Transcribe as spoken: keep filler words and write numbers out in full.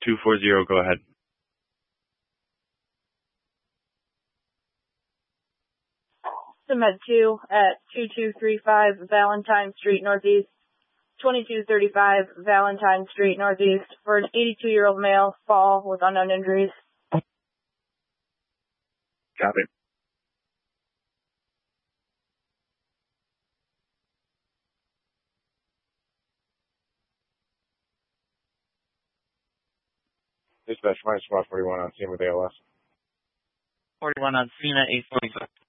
two four zero, go ahead. Med two at two two three five Valentine Street Northeast, twenty-two thirty-five Valentine Street Northeast for an eighty-two-year-old male fall with unknown injuries. Copy. Dispatch minus one forty-one on scene with A L S. forty-one on scene at eight forty-five.